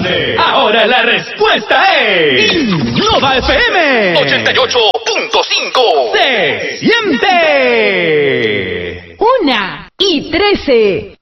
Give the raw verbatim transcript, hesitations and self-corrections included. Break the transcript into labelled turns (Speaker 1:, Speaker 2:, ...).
Speaker 1: grande. Ahora la respuesta es Innova F M
Speaker 2: ochenta y ocho punto cinco.
Speaker 1: Se siente.
Speaker 3: Una y trece.